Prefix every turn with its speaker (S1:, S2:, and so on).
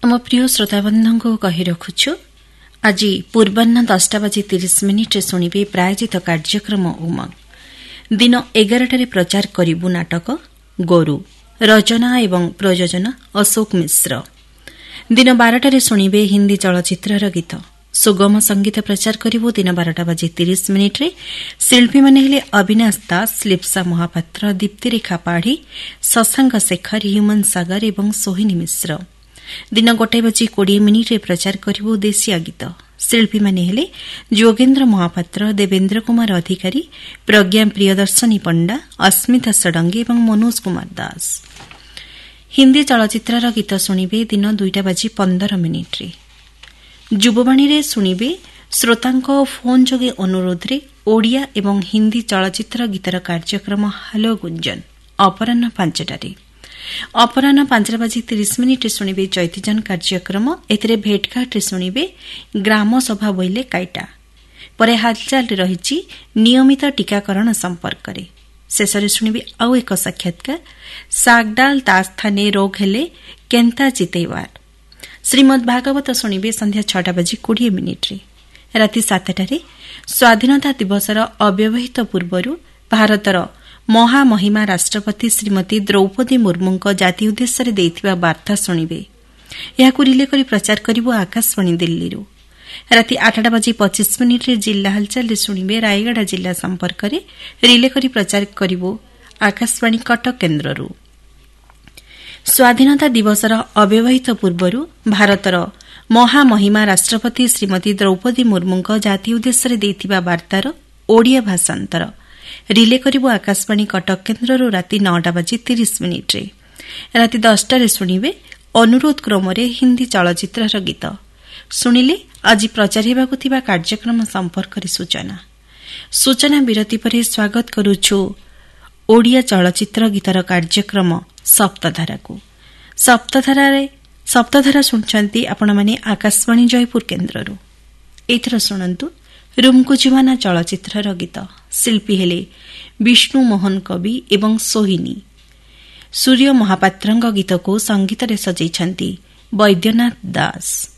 S1: आम प्रिय श्रोताबंधु कही रखुछु आज पूर्वाह्न 10:30 शुणिबे प्रायोजित कार्यक्रम उमंग दिन 11 प्रचार करिबु नाटक गोरु रचना एवं प्रयोजन अशोक मिश्र। दिन 12 शुणिबे हिंदी चलचित्र गीत सुगम संगीत प्रचार करिबु दिन 12:30 शिल्पी माने हेले अविनाश दास, लिप्सा महापात्र, दीप्तिरेखा पाढ़ी, शशांक शेखर, ह्यूमन सागर एवं सोहिनी मिश्र। दिन 1:20 प्रचार करिबु देशिया गीत शिल्पी माने हेले जोगेन्द्र महापात्र, देवेन्द्र कुमार अधिकारी, प्रज्ञा प्रियदर्शनी पंडा, अस्मिता षडंगी एवं मनोज कुमार दास। हिंदी चलचित्र गीत शुणिबे दिन 2:15 युववाणी रे शुणिबे श्रोतांक फोन जोगे अनुरोध रे ओडिया एवं हिंदी चलचित्र गीतर कार्यक्रम हालो गुंजन अपराह्न 5टारे। अपराह्न 5:30 शुणिबे चैतीजन कार्यक्रम एथिरे भेटघाट शुणिबे ग्राम सभा बोइले काइटा परे हालचाल रहिछि नियमित टीकाकरण संपर्क रे। शेषरे शुणिबे आउ एक साक्षात्कार सागडाल तास्थाने रोग हेले केंता जितेवार। श्रीमद भागवत शुणिबे संध्या 6:20 राति 7टारे स्वाधीनता दिवसर अव्यवहित पूर्वरु भारतर महामहिमा राष्ट्रपति श्रीमती द्रौपदी मुर्मुंक जाति उद्देश्य देइथिबा वार्ता शुणिबे। याकु रिले करी प्रचार करिबो आकाशवाणी दिल्ली। राति 8:25 जिल्ला हालचाल शुणिबे रायगढ़ जिल्ला संपर्क रे रिले करी प्रचार करिबो आकाशवाणी कटक केन्द्ररू। स्वाधीनता दिवसर अव्यवहित पूर्वरु भारतर महामहिमा राष्ट्रपति श्रीमती द्रौपदी मुर्मुंक जाति उद्देश्य देइथिबा वार्तार ओडिया भाषांतर रिले करिबो आकाशवाणी कटक केन्द्ररू राति 9:30 राति 10टारे शुणिबे अनुरोध क्रमरे हिंदी चलचित्र गीत शुणिले आज प्रचार हेबाकु थिबा कार्यक्रम संपर्क सूचना विरति परे स्वागत करूछु ओडिया चलचित्र गीतर कार्यक्रम सप्तधाराकु। सप्तधारा शुणुछंती आपण माने आकाशवाणी जयपुर केन्द्ररू। एथर शुणंतु रूमकु जीवाना चलचित्र गीत शिल्पी हेले विष्णु मोहन कवि एवं सोहिनी। सूर्य महापात्रंग गीत को संगीत रे सजैछंती वैद्यनाथ दास।